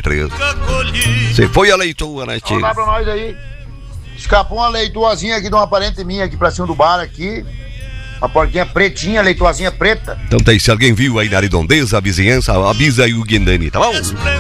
empresa. Você foi a leitura, né, tio? Olá pra nós aí. Escapou uma leitoazinha aqui de uma parente minha aqui pra cima do bar aqui. Uma porquinha pretinha, leitoazinha preta. Então tá aí, se alguém viu aí na redondeza, a vizinhança, avisa aí o Guindani, tá bom?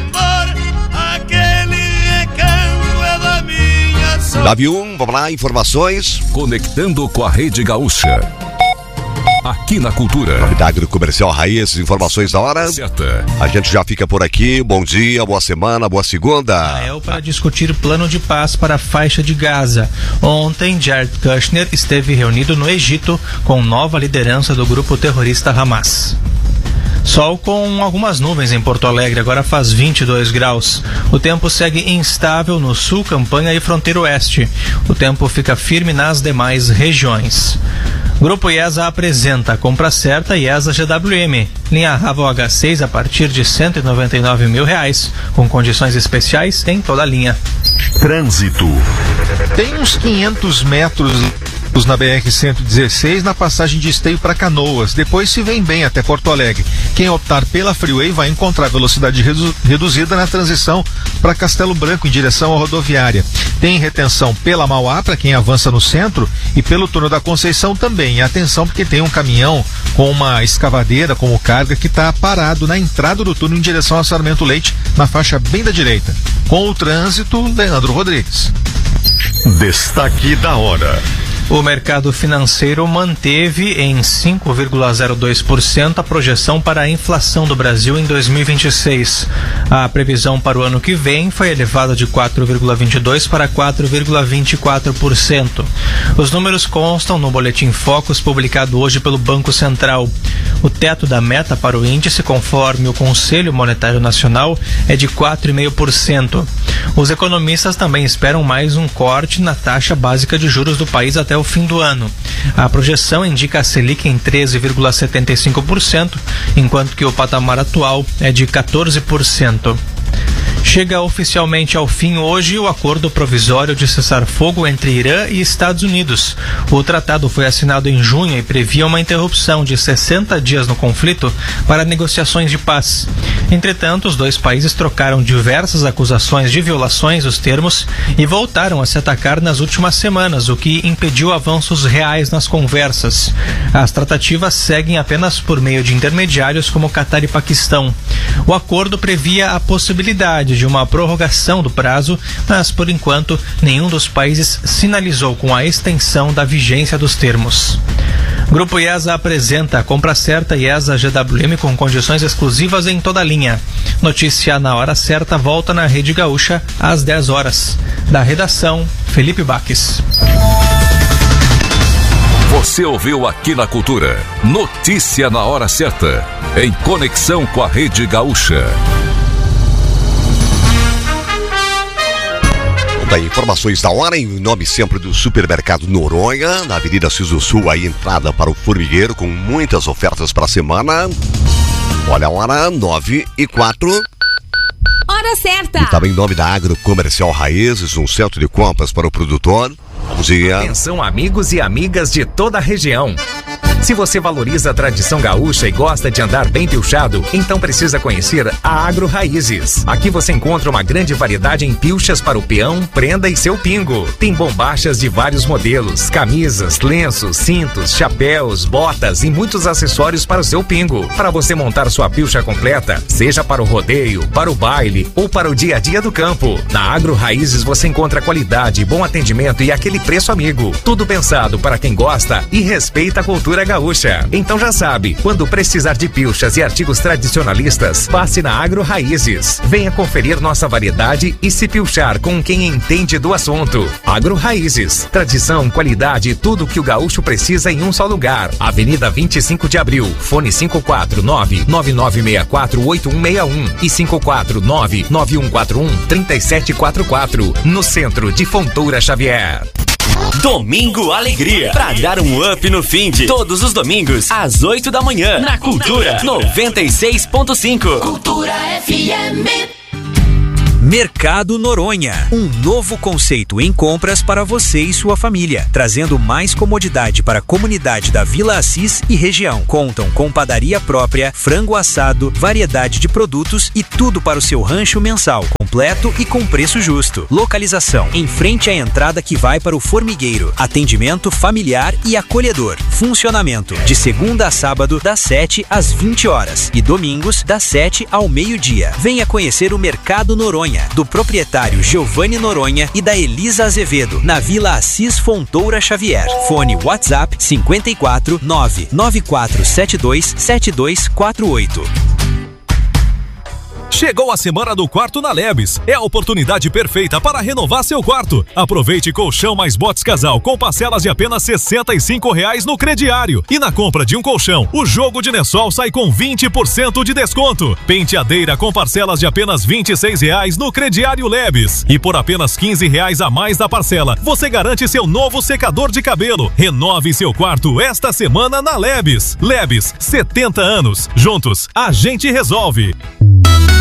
9-1, vamos lá, informações. Conectando com a Rede Gaúcha. Aqui na Cultura. Da Agrocomercial Raiz, informações da hora. Certa. A gente já fica por aqui. Bom dia, boa semana, boa segunda. Israel para discutir plano de paz para a faixa de Gaza. Ontem, Jared Kushner esteve reunido no Egito com nova liderança do grupo terrorista Hamas. Sol com algumas nuvens em Porto Alegre, agora faz 22 graus. O tempo segue instável no sul, Campanha e fronteira oeste. O tempo fica firme nas demais regiões. Grupo IESA apresenta a compra certa IESA GWM. Linha Raval H6 a partir de R$199 mil, com condições especiais em toda a linha. Trânsito. Tem uns 500 metros na BR-116 na passagem de Esteio para Canoas. Depois se vem bem até Porto Alegre. Quem optar pela Freeway vai encontrar velocidade reduzida na transição para Castelo Branco em direção à rodoviária. Tem retenção pela Mauá para quem avança no centro e pelo túnel da Conceição também. E atenção porque tem um caminhão com uma escavadeira como carga que está parado na entrada do túnel em direção a Sarmento Leite, na faixa bem da direita. Com o trânsito, Leandro Rodrigues. Destaque da hora. O mercado financeiro manteve em 5,02% a projeção para a inflação do Brasil em 2026. A previsão para o ano que vem foi elevada de 4,22% para 4,24%. Os números constam no Boletim Focus publicado hoje pelo Banco Central. O teto da meta para o índice, conforme o Conselho Monetário Nacional, é de 4,5%. Os economistas também esperam mais um corte na taxa básica de juros do país até o fim do ano. A projeção indica a Selic em 13,75%, enquanto que o patamar atual é de 14%. Chega oficialmente ao fim hoje o acordo provisório de cessar-fogo entre Irã e Estados Unidos. O tratado foi assinado em junho e previa uma interrupção de 60 dias no conflito para negociações de paz. Entretanto, os dois países trocaram diversas acusações de violações dos termos e voltaram a se atacar nas últimas semanas, o que impediu avanços reais nas conversas. As tratativas seguem apenas por meio de intermediários como Catar e Paquistão. O acordo previa a possibilidade de uma prorrogação do prazo, mas por enquanto nenhum dos países sinalizou com a extensão da vigência dos termos. Grupo IESA apresenta a compra certa IESA GWM com condições exclusivas em toda a linha. Notícia na hora certa volta na Rede Gaúcha às 10 horas. Da redação, Felipe Baques. Você ouviu aqui na Cultura. Notícia na hora certa. Em conexão com a Rede Gaúcha. Da informações da hora, em nome sempre do Supermercado Noronha, na Avenida Ciso Sul, aí entrada para o Formigueiro, com muitas ofertas para a semana. Olha a hora, 9:04. Hora certa. E também em nome da Agrocomercial Raízes, um centro de compras para o produtor. Bom dia. Atenção, amigos e amigas de toda a região. Se você valoriza a tradição gaúcha e gosta de andar bem pilchado, então precisa conhecer a Agro Raízes. Aqui você encontra uma grande variedade em pilchas para o peão, prenda e seu pingo. Tem bombachas de vários modelos, camisas, lenços, cintos, chapéus, botas e muitos acessórios para o seu pingo. Para você montar sua pilcha completa, seja para o rodeio, para o baile ou para o dia a dia do campo. Na Agro Raízes você encontra qualidade, bom atendimento e aquele preço amigo. Tudo pensado para quem gosta e respeita a cultura gaúcha. Então já sabe, quando precisar de pilchas e artigos tradicionalistas, passe na Agro Raízes. Venha conferir nossa variedade e se pilchar com quem entende do assunto. Agro Raízes, tradição, qualidade e tudo que o gaúcho precisa em um só lugar. Avenida 25 de Abril, fone 549-9964-8161 e 549-9141-3744, no centro de Fontoura Xavier. Domingo Alegria, pra dar um up no fim de todos os domingos, às 8 da manhã, na Cultura 96.5. Cultura FM. Mercado Noronha, um novo conceito em compras para você e sua família, trazendo mais comodidade para a comunidade da Vila Assis e região. Contam com padaria própria, frango assado, variedade de produtos e tudo para o seu rancho mensal, com completo e com preço justo. Localização: em frente à entrada que vai para o formigueiro. Atendimento familiar e acolhedor. Funcionamento: de segunda a sábado, das 7 às 20 horas e domingos, das 7 ao meio-dia. Venha conhecer o Mercado Noronha, do proprietário Giovanni Noronha e da Elisa Azevedo, na Vila Assis Fontoura Xavier. Fone WhatsApp 54 99472 7248. Chegou a semana do quarto na Lebes. É a oportunidade perfeita para renovar seu quarto. Aproveite colchão mais box casal com parcelas de apenas R$65 no crediário. E na compra de um colchão, o jogo de lençol sai com 20% de desconto. Penteadeira com parcelas de apenas R$26 no crediário Lebes. E por apenas R$15 a mais da parcela, você garante seu novo secador de cabelo. Renove seu quarto esta semana na Lebes. Lebes, 70 anos. Juntos, a gente resolve.